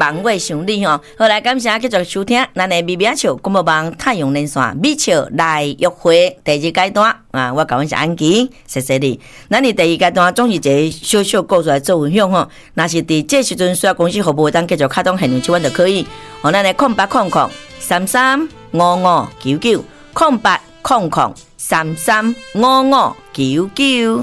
望月想你吼。好来，感谢继续收听咱的美美笑广播网太阳连线美笑来约会第二阶段啊！我甲阮是安琪，谢谢你。咱伫第二阶段总是一个小小故事来做分享吼。若是伫这时阵需要公司服务，当继续开通现场手腕就可以。咱的0800335599 0800335599。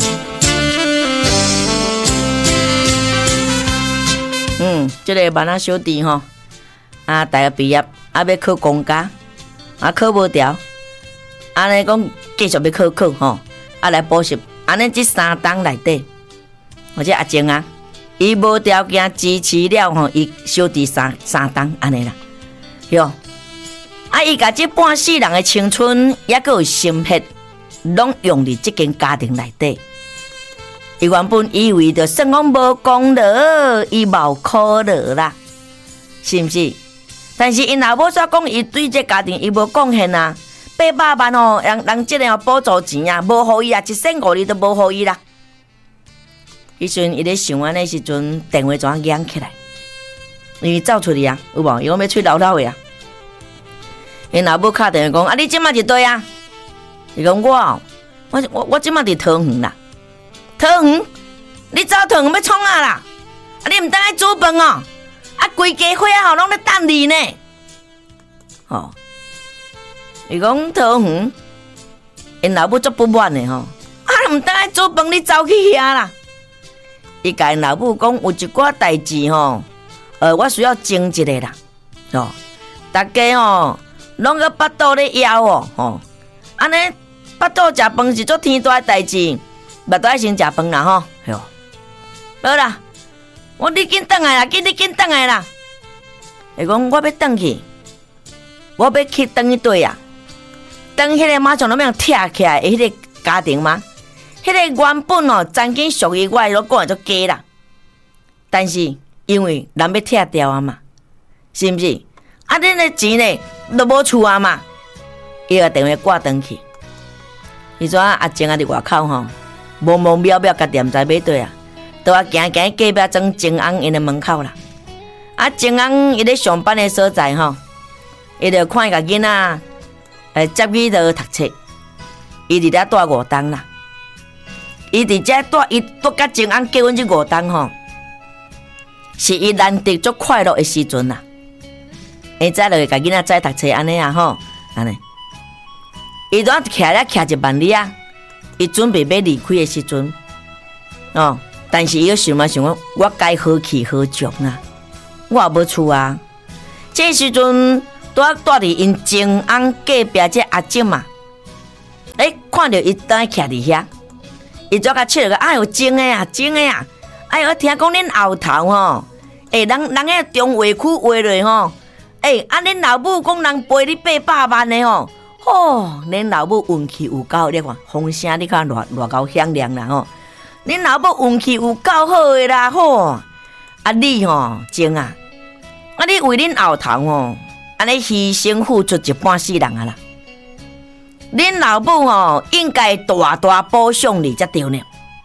这个万仔小弟吼，大学毕业要考公家，考无掉，安尼讲继续要考吼，来补习，安尼这3档内底，或者阿静啊，伊无条件支持了吼，伊小弟三档安尼啦，哟，伊甲这半世人的青春，也阁有心血，拢用伫这间家庭内底。伊原本以为着算讲无功劳，伊无考劳啦，是毋是？但是因老母煞讲，伊对这家庭伊无贡献啊，800万哦，人这个补助钱啊，无互伊啊，15000都无互伊啦。迄阵伊咧想安尼时阵，电话怎响起来？因为走出去啊，有无？伊讲要吹老的啊。因老母敲电话讲：你即马伫对啊？伊讲我即马伫桃园啦。桃园，你走桃园要创啊啦？你唔当爱煮饭哦？规家伙啊，拢咧等你呢。哦，伊讲桃园，因老母足不满的吼。唔当爱煮饭，你走去遐啦。伊甲因老母讲，有一寡代志吼，我需要争一个啦。哦，大家吼，拢个巴肚咧枵哦，吼，安尼巴肚食饭是做天大的代志。目都爱先食饭啦吼，哟，好啦，你紧转来啦，你紧转来啦。伊讲我要转去，我要去转去对啊，转迄个马上拢要拆起来的迄个家庭吗？迄个原本哦，曾经属于我的，讲会做假啦。但是因为人要拆掉啊嘛，是毋是？恁的钱呢都无厝啊嘛，伊个电话挂转去。伊说阿静啊伫外口吼。茫茫渺渺，甲店在买对啊，都要行隔壁装静安因的门口啦。静安伊咧上班的所在吼，伊就看伊个囡仔，接去就读册，伊伫遐住5档啦。伊伫遮住，伊住甲静安结婚这5档吼，是伊难得足快乐的时阵啦。伊再落去甲囡仔再读册安尼啊吼，安尼，伊都徛一万里啊。伊准备要离开的时阵，哦，但是伊又想讲，我该何去何从啊？我也无厝啊。这时阵住伫因静安隔壁这阿静嘛，看到伊当徛伫遐，伊就甲笑个，哎呦，静的啊，静的啊！哎呦，我听讲恁后头吼，人迄中华区话落吼，恁老母讲人赔你800万的吼。恁老母运气有够，你看风声，你看偌够响亮啦吼！恁老母运气有够好的啦吼！你吼静啊，你为恁后头吼，安尼牺牲付出一半世人啊啦！恁老母吼应该大大褒奖你才对呢。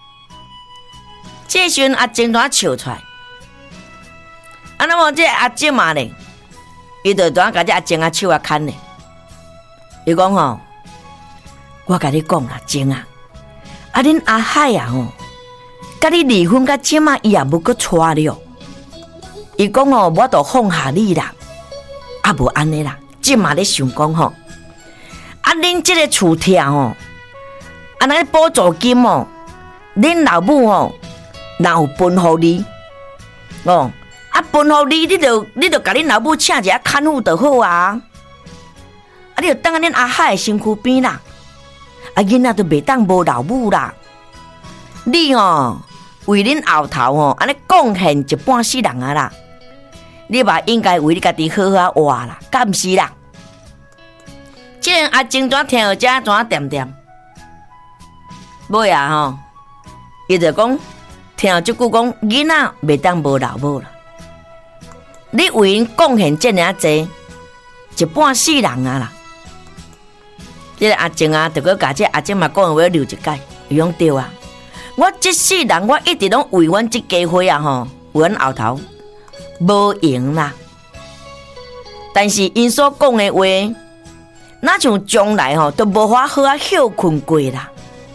这时阵阿静怎笑出来？那么这阿静嘛呢？伊就怎甲这阿静手啊牵呢？伊讲吼，我甲你讲啦，静啊，恁阿海啊吼，甲你离婚，甲即马伊也无搁娶了。伊讲吼，我都放下你啦，无安尼啦，即马咧想讲吼，恁即个厝贴吼，那补助金哦，恁老母吼，若有分互你，分互你，你就甲恁老母请一下看护就好啊。你就等恁阿海的身躯边啦，囡仔都袂当无老母啦。你为恁后头安尼贡献一半世人啊啦，你嘛应该为你家己好好活啦，敢毋是啦？即个阿静怎听到这怎点点？尾啊伊就讲听到即句讲囡仔袂当无老母啦。你为因贡献这么济，一半世人啊啦。这个阿静啊，就搁甲这阿静嘛讲话留一解，伊讲对啊。我这世人我一直拢为阮这家伙啊为阮后头无用啦。但是因所讲的话，那像将来都无法好啊休困过啦。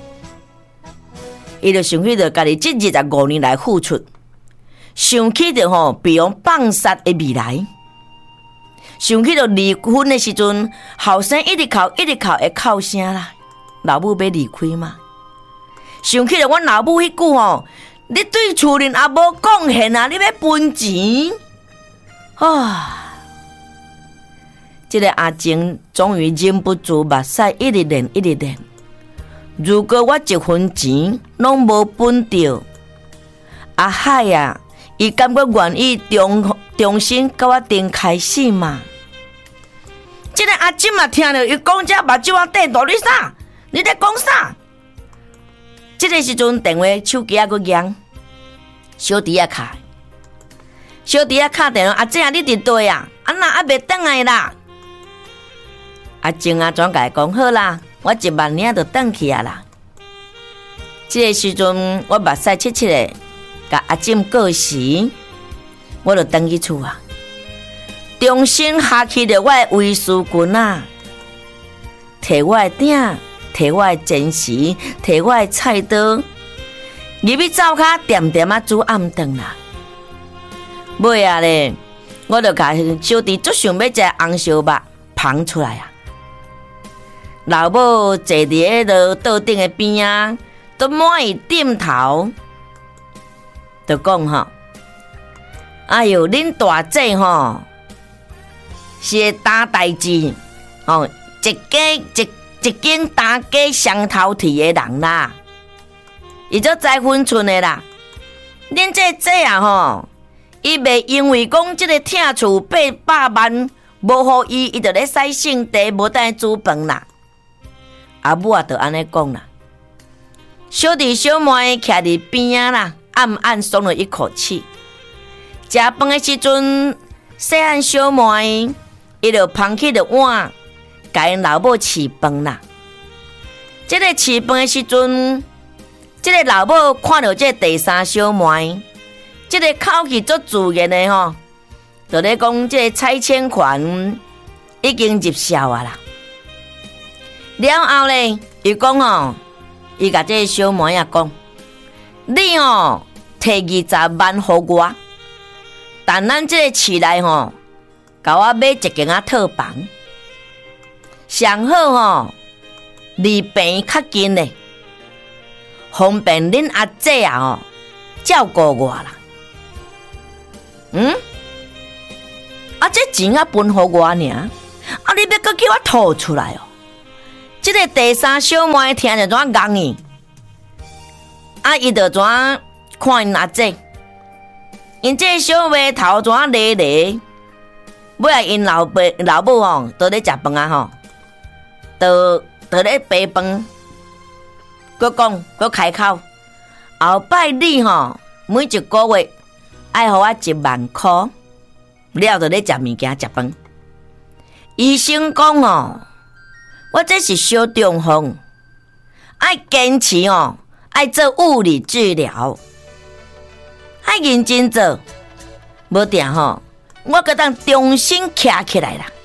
伊就想起着家己这25年来付出，想起着比如放杀的未来，想起着离婚的时阵，后生一直哭会哭声啦，老母要离开嘛。想起着阮老母迄句你对厝人也无贡献啊，你要分钱啊！这个阿静终于忍不住目屎一直流。如果我一分钱拢无分到，阿海啊，伊敢觉愿意重新甲我顶开始嘛？这个阿静嘛听了伊讲这目睭啊瞪大，你啥？你在讲啥？这个时阵电话手机啊佫响，小弟啊卡电话，阿姐啊，你伫对啊？安那还袂转来啦？阿静啊，转甲伊讲好啦，我1万领就转去啊啦。这个时阵我目屎切的，甲阿静过时，我就转去厝啊，重新下起着我的卫士裙啊，摕我的鼎。摕我的煎匙，摕我的菜刀，入去灶骹点点啊煮暗顿啦。尾啊咧，我就甲小弟足想要食红烧肉捧出来啊。老母坐伫迄个桌顶的边啊，都满意点头，就讲哎哟，恁大姐是会担代志一间大家双头剃的人啦，伊做再分寸的啦。恁这姐啊伊袂因为讲这个疼厝800万无互伊，伊就咧使性地无等伊煮饭啦。阿母就安尼讲啦。小弟小妹徛伫边啊啦，暗暗松了一口气。食饭的时阵，细汉小妹伊就捧起着碗。甲因老母饲饭啦，这个饲饭的时阵，这个老母看到这第三小妹，这个口气足自然的就咧讲这个蔡千款已经入校啊啦。了后咧，伊讲伊甲这个小妹啊讲，你摕20万互我，但咱这个厝内甲我买一间套房。上好离病较近嘞，方便恁阿姐啊照顾我啦。这钱啊分互我尔，你要搁叫我吐出来这个第三小妹听着怎讲伊，伊就怎看因阿姐，因这小妹头怎咧咧，尾啊因老母都咧食饭啊就咧白饭，佮开口，后摆你每一个月爱互我1万块，了就咧食物件食饭。医生讲我这是小中风，爱坚持爱做物理治疗，爱认真做，无定我佮当重新徛起来啦。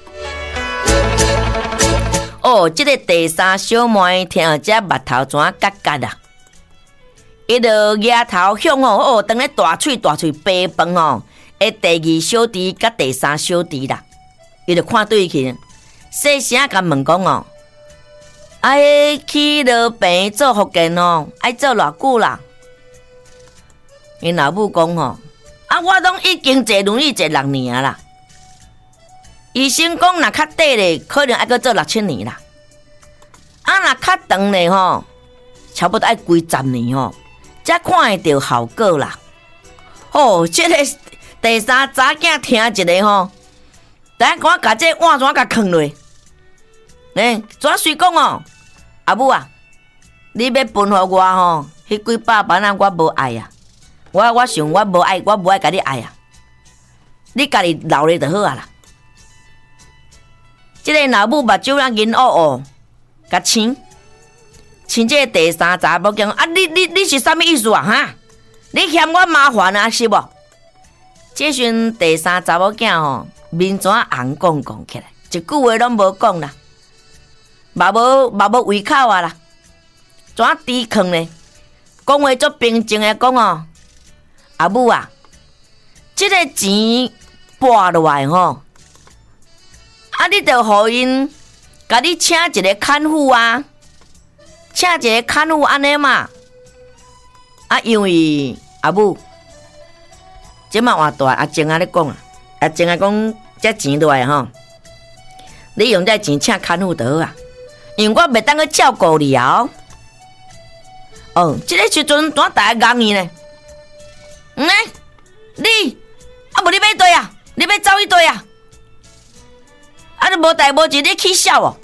这个第三小妹听到这目头怎角角啦，伊就额头向当咧大喙白饭的第二小弟甲第三小弟啦，伊就看对去，细声甲问讲去落病做复健爱做偌久啦？因老母讲我拢已经坐轮椅坐6年啦。医生讲若较短咧，可能爱阁做6-7年啦。若较长咧差不多爱几10年才看会到效果啦。这个第三查囝听一个等下我甲这碗怎甲放落？怎随讲阿母啊，你要分互我迄几百万啊，我无爱啊。我想我无爱甲你爱啊。你家己留咧就好啊啦。这个老母目睭啊银乌，甲青这个第三查某囝你是啥物意思啊？你嫌我麻烦啊是无？ 这阵第三查某囝吼，面怎红讲起来，一句话拢无讲啦，嘛无胃口啊啦，怎低坑呢？讲话足平静的讲哦，阿母啊，这个钱拨落来吼，啊，你着互因，甲你请一个看护啊，请一个看护安尼嘛，啊，因为阿母。即马换大阿静啊咧讲啊，阿静啊讲这钱落来吼，你用这钱请看护就好啊，因为我袂当去照顾你哦。哦，这个时阵怎大家讲你呢？你啊无你要对啊？你要走去对啊？啊你无代无志你起笑哦？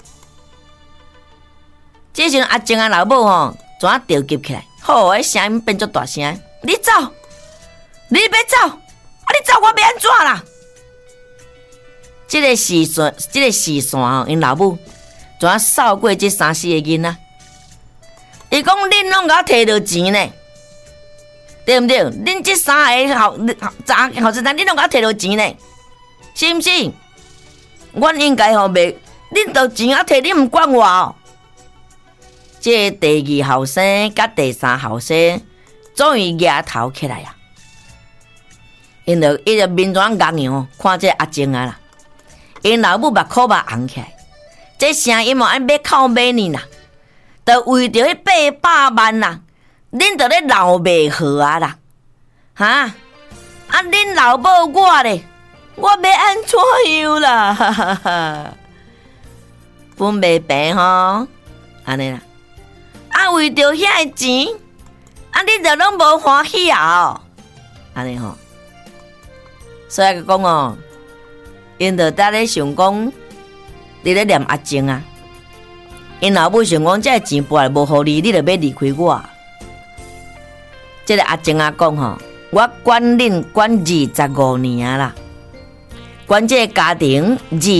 这时阿静啊老母吼，怎调急起来？好，迄声音变作大声，你走！你要走，啊！你走我要安怎啦？这个时线吼，因老母怎扫过这3、4个囡仔？伊讲恁拢甲我摕到钱呢，对毋对？恁这3个后生仔，恁拢甲我摕到钱呢，是毋是？我应该吼袂，恁到钱啊摕，恁毋管我哦。这第2后生甲第3后生终于举头起来啊！因着伊着面转硬样，看这阿静啊啦，因老母目口目红起来，这声音嘛按买口买呢啦，着为着迄800万啦，恁着咧闹袂好啊啦，哈！啊恁老母我咧，我要安怎样啦？哈哈哈！分袂平吼，安尼啦，啊为着遐个钱，啊你着拢无欢喜啊哦，安尼吼。所以讲哦，因着在咧想讲，你咧念阿静啊，因老母想讲，这钱拨来无互你，你着要离开我。这个阿静啊讲吼，我管恁管25年啊啦，管这个家庭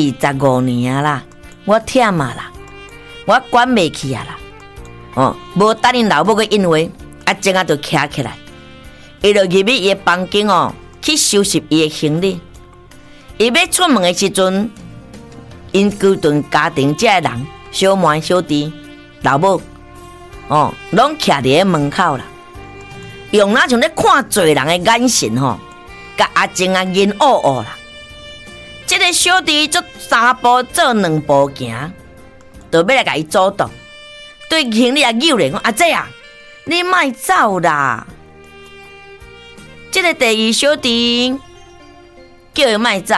25年啊啦，我忝啊啦，我管袂起啊啦。哦，无等恁老母个因为阿静啊就徛起来，伊就入去伊个房间哦。去收拾伊的行李，伊要出门的时阵，因规顿家庭这个人，小妹、小弟、老母，哦，拢徛伫门口啦，用那像咧看做人的眼神吼，甲阿静啊眼乌乌啦。这个小弟做3步做2步行，就要来甲伊阻挡，对行李啊扭咧讲：阿姐啊，你莫走啦！这个第2小弟叫伊莫走，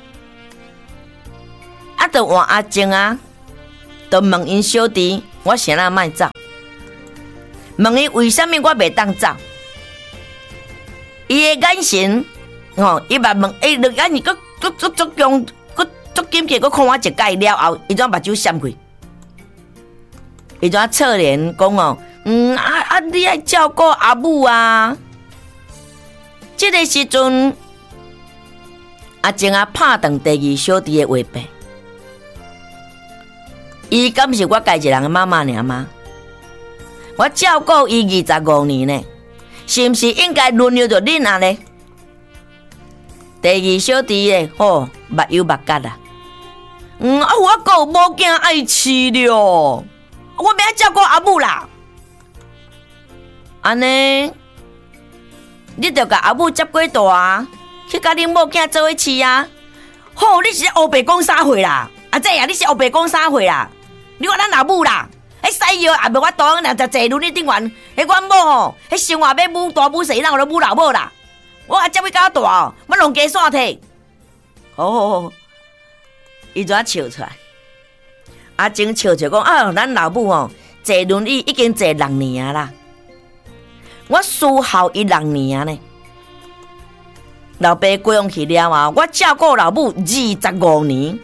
啊，就换阿静啊，就问因小弟，我谁人莫走？问伊为什么我袂当走？伊的眼神，吼，伊嘛问，伊就眼神佫足强，佫足紧切，佫看我一界了后，伊怎目睭闪开？伊怎侧脸讲哦，你爱照顾阿母啊？这个时阵，阿静啊拍断第2小弟的话柄，伊敢是我家一人的妈妈尔吗？我照顾伊25年呢，是毋是应该轮流着恁啊呢？第2小弟咧，目睭目角啦，我还有某囝爱饲了，我要照顾阿母啦，安尼。你着甲阿母接过大，去甲恁某囝做伙饲啊！吼，你是黑白讲啥货啦？阿姐啊，你是黑白讲啥货啦？你话咱老母啦，迄西药也袂我当，若食坐轮椅顶悬，迄阮某吼，迄生活要母大母细，咱有咧母老母啦。我接去较大哦，我弄家线摕。好，伊怎笑出来？阿静笑讲啊，咱老母吼坐轮椅已经坐6年啦。我伺候伊6年呢，老爸过往去了啊，我照顾老母25年，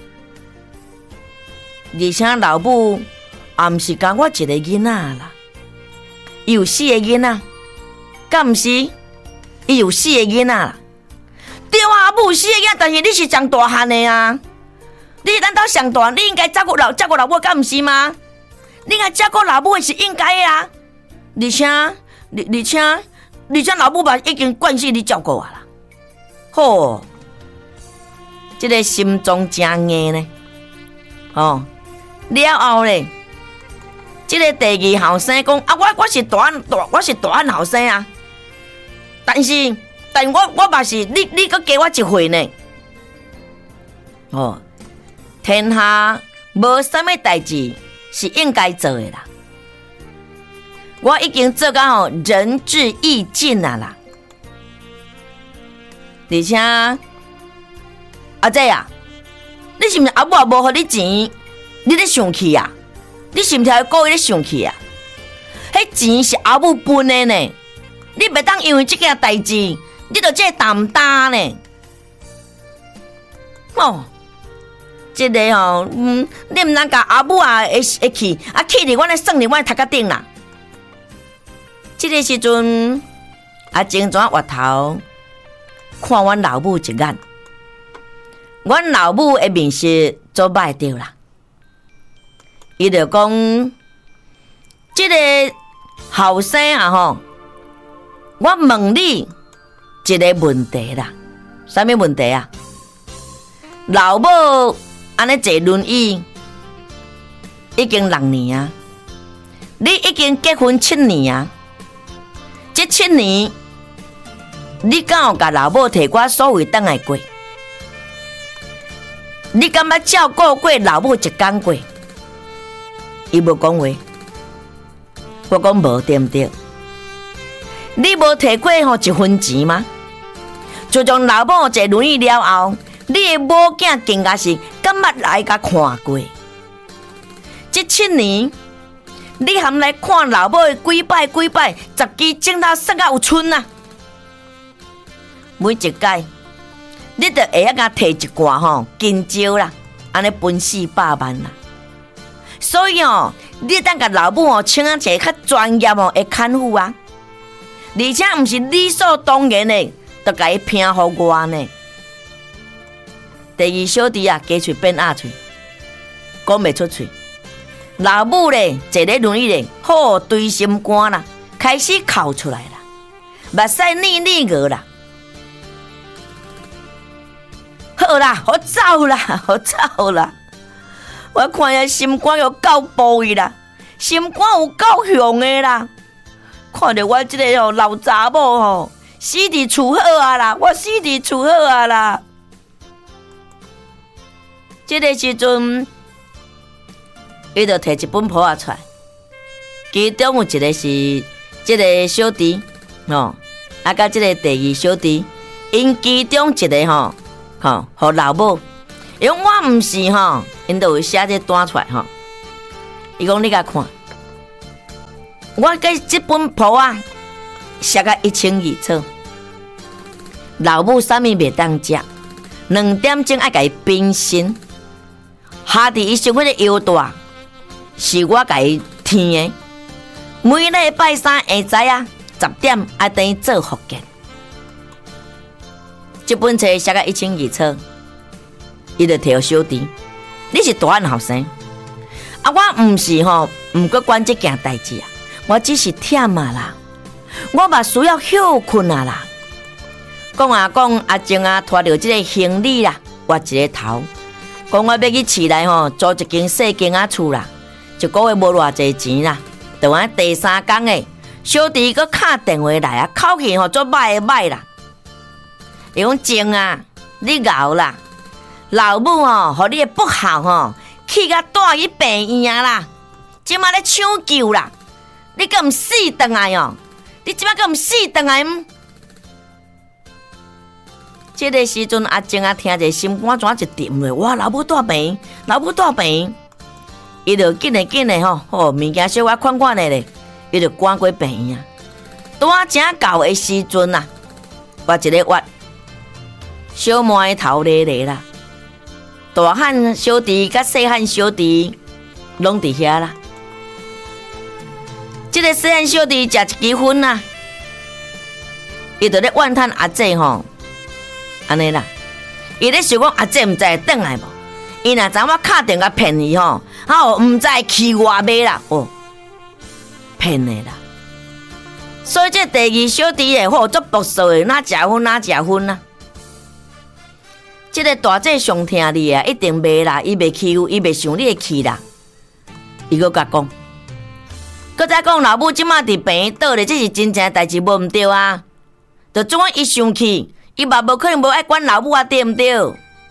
而且老母也毋是甲我一个囡仔啦，伊有4个囡仔，敢毋是？伊有4个囡仔啦，对啊，阿母有4个囡仔，但是你是上大汉的啊，你咱兜上大，你应该照顾老母，敢毋是吗？你应该照顾老母是应该的啊，而且老母吧已经惯性你照顾我啦， 吼，这个心中真硬呢。哦，了后咧，这个第二后生讲啊，我是大汉后生啊，但我嘛是你搁加我一岁呢。哦，天下无啥物代志是应该做的啦。我已经做到仁至义尽啦。而且阿姐啊，你是毋是阿母也无互你钱，你咧生气啊？你是毋是还故意咧生气啊？迄钱是阿母分的呢，你袂当因为这件代志，你就这担担呢？哦，这个吼，你毋通甲阿母啊会气，啊气伫阮咧算伫阮头壳顶啦。这个时阵，阿静转回头看阮老母一眼，阮老母的面色做歹着啦。伊就讲，这个后生啊吼，我问你一个问题啦，啥物问题啊？老母安尼坐轮椅已经6年啊，你已经结婚7年啊。这7年，你敢有甲老母摕我所谓倒来过？你敢捌照顾过老母一天过？伊无讲话，我讲无对毋对？你无摕过一分钱吗？自从老母坐轮椅了后，你的某囝更加是敢捌来甲看过？这7年。你含来看老母的几摆10支镜头算到有剩啊！每一届，你就会晓甲摕一寡吼金蕉啦，安尼分400万啦。所以哦，你当甲老母哦请一个较专业哦的看护啊，而且毋是理所当然的，就甲伊拼互我呢。第二小弟啊，加喙变鸭喙，讲袂出喙。老母咧坐咧轮椅咧，好堆心肝啦，开始哭出来啦，目屎腻额啦。好啦，我走啦，我走啦。我看下心肝又够暴伊啦，心肝有够凶的啦。看着我这个吼老查某吼，死伫厝好啊啦，我死伫厝好啊啦。这个时阵。伊就摕一本簿仔出来，其中有一个是这个小弟，啊，甲这个第二小弟，因其中一个互老母，因为我毋是因就有写这单出来伊讲你甲看，我甲这本簿仔写到1,200册，老母啥物袂当食，2点钟爱甲伊冰身，下伫伊身躯的腰带。是我甲伊添的，每礼拜3下午10点爱等伊做复健。这本册写到1,200册，伊就摕互小弟，你是大汉后生，啊，我毋是毋过管这件代志啊，我只是忝啊啦，我嘛需要休困啊啦。讲阿静啊，拖着这个行李啦，挖一个头，讲我要去市内租一间细间仔厝啦。一个月无偌济钱啦，就安第3天诶，小弟佮敲电话来啊，口气做歹啦。伊讲静啊，你熬啦，老母互你诶不孝去甲带去病院啦，即马咧抢救啦，你敢毋死倒来哦？你即马敢毋死倒来？这个时阵，阿静啊，听者心肝怎一沉咧，哇，老母带病，老母带病。伊就紧诶物件小可款诶咧，伊就赶过病院。拄啊正到诶时阵啊，我一个挖小妹诶头咧啦，大汉小弟甲细汉小弟拢伫遐啦。这个细汉小弟食一支薰啊，伊就咧怨叹阿姐安尼啦，伊咧想讲阿姐毋知会转来无？伊若知我敲电话骗伊毋知去外买啦，骗的啦。所以这第二小弟诶，足毒素的，哪食薰啊？ 这个大姐上疼你啊，一定袂啦，伊袂欺负，伊袂想你会气啦。伊搁甲讲，搁再讲老母即马伫病院倒咧，这是真正代志，无毋对啊。就总伊生气，伊嘛无可能无爱管老母啊，对毋对？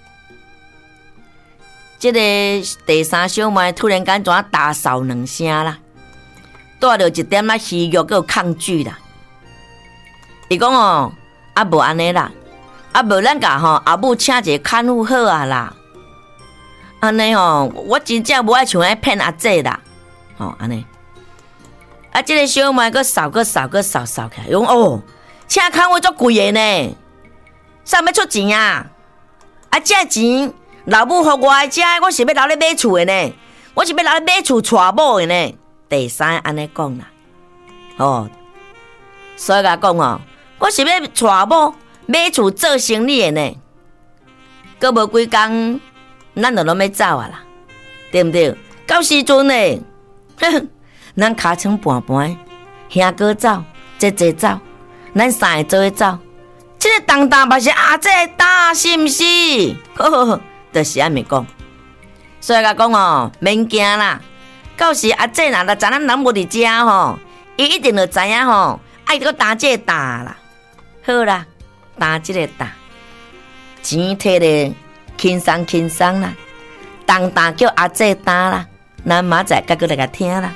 这个第三小妹突然间怎大扫两声啦，带着一点仔虚弱，搁有抗拒啦。伊讲哦，啊无安尼啦，啊无咱甲吼阿母请一个看护好啊啦。安尼吼，我真正无爱像爱骗阿姐啦，吼安尼。啊，这个小妹搁扫起来，讲哦，请看护足贵的呢，啥要出钱啊？啊，这钱老母互我的，我是要留咧买厝的呢，我是要留咧买厝娶某的呢。第三安尼讲啦，哦，所以甲讲哦，我是要娶某买厝做生意的呢。搁无几工，咱就拢要走啊啦，对毋对？到时阵呢，咱尻川盘盘，兄哥走，姐走，咱三个做伙走。这个当当嘛是阿姐打，是毋是？就是安尼讲。所以甲讲哦，免惊啦。到时阿姐若知咱人无伫遮吼，伊一定就知影吼，爱搁打这个打啦。好啦，打这个打，钱摕咧轻松啦。当当叫阿姐打啦，咱明仔再搁来甲听啦。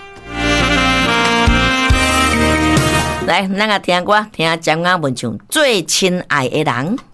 来，咱个听歌，听江雅文唱《最亲爱的人》。